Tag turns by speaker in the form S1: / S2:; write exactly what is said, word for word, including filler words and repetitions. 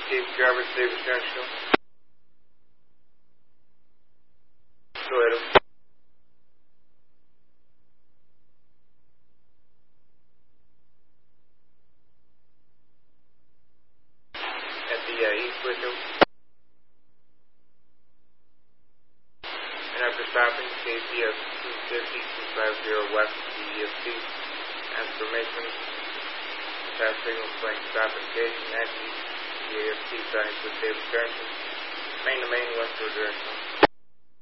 S1: Chief Driver, Steve Essential. Go ahead. At the uh, East Window. And after stopping, K C S two fifty, two fifty West D S T. Ask permission. Pass signal playing stop indication. Actually, D S T signs with David Johnson. Main to main, westward direction.